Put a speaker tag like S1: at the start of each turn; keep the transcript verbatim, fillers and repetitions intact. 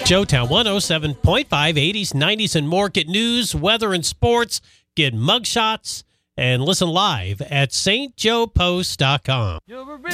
S1: Joetown one oh seven point five, eighties, nineties, and more. Get news, weather, and sports. Get mugshots and listen live at S T Joe Post dot com.